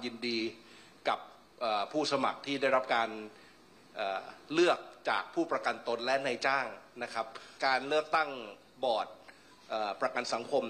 ยินดีกับผู้สมัครที่ได้รับการเลือกจากผู้ประกันตนและนายจ้างนะครับการเลือกตั้งบอร์ดประกันสังคม